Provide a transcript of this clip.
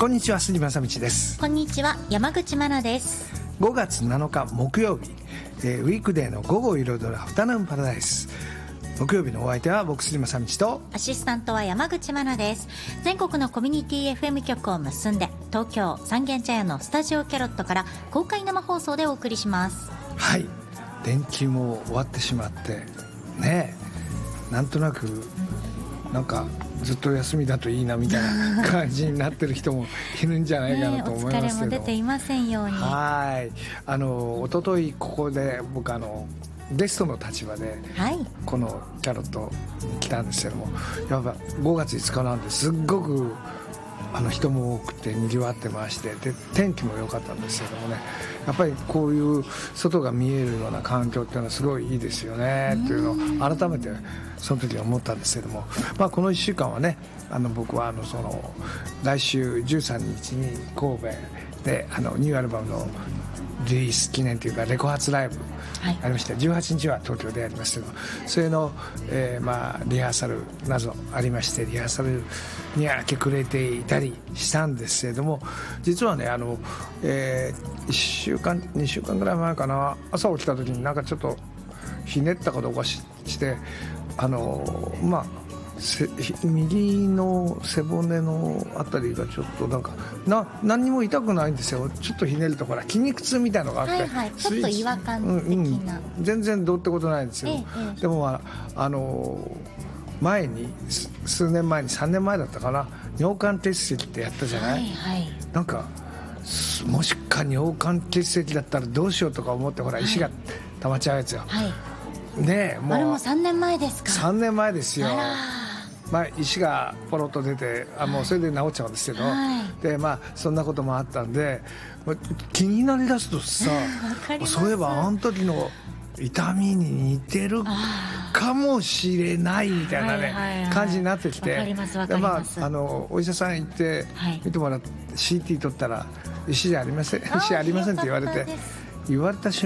こんにちは、杉正道です。 こんにちは、山口真奈です。 5月7日木曜日、ウィークデーの午後を彩るアフタヌーンパラダイス。木曜日のお相手は僕杉正道とアシスタントは山口真奈です。全国のコミュニティ FM 局を結んで、東京三軒茶屋のスタジオキャロットから公開生放送でお送りします。 はい、連休も終わってしまってね、なんとなくなんかずっと休みだといいなみたいな感じになってる人もいるんじゃないかなと思いますけど、 お疲れも出ていませんように。 はい、一昨日ここで僕ゲストの立場でこのキャロットに来たんですけども、やっぱ5月5日なんですっごく人も多くてにぎわってまして、で天気も良かったんですけどもね、やっぱりこういう外が見えるような環境っていうのはすごいいいですよねっていうのを改めてその時思ったんですけども、この1週間はね、僕は来週13日に神戸でニューアルバムのリリース記念というかレコ発ライブありまして、18日は東京でやりますけど、それの、リハーサルなどありまして、リハーサルに明け暮れていたりしたんですけれども、実はね1週間2週間ぐらい前かな、朝起きた時になんかちょっとひねったかどうかして右の背骨のあたりがちょっと何にも痛くないんですよ。ちょっとひねると筋肉痛みたいなのがあって、 ちょっと違和感的な、 全然どうってことないんですよ。でも前に数年前に3年前だったかな、尿管結石ってやったじゃない、なんかもしか尿管結石だったらどうしようとか思って、ほら石が溜まっちゃうやつよ、ねえ、 もう3年前ですか。 3年前ですよ。石がポロッと出てもうそれで治っちゃうんですけど、でそんなこともあったんで、気になりだすとさそういえばあの時の痛みに似てるかもしれないみたいなね、感じになってきて、お医者さん行って見てもらって CT 取ったら石じゃありませんって言われた瞬